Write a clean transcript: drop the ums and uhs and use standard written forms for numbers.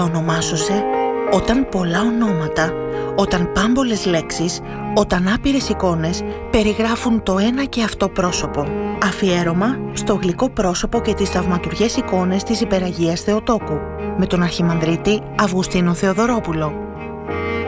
ονομάσωσε, όταν πολλά ονόματα, όταν πάμπολες λέξεις, όταν άπειρες εικόνες περιγράφουν το ένα και αυτό πρόσωπο. Αφιέρωμα στο γλυκό πρόσωπο και τις θαυματουργές εικόνες της Υπεραγίας Θεοτόκου, με τον Αρχιμανδρίτη Αυγουστίνο Θεοδωρόπουλο.